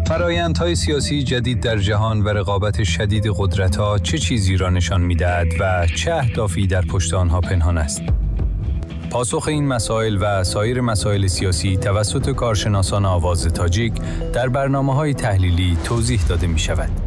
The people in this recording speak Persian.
فرآیندهای سیاسی جدید در جهان و رقابت شدید قدرت‌ها چه چیزی را نشان می‌دهد و چه اهدافی در پشت آنها پنهان است؟ پاسخ این مسائل و سایر مسائل سیاسی توسط کارشناسان آواز تاجیک در برنامه‌های تحلیلی توضیح داده می‌شود.